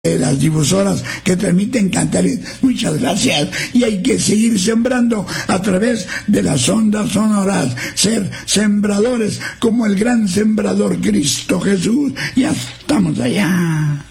las difusoras que transmiten Cantares. Muchas gracias. Y hay que seguir sembrando a través de las ondas sonoras, ser sembradores como el gran sembrador Cristo Jesús. Ya estamos allá.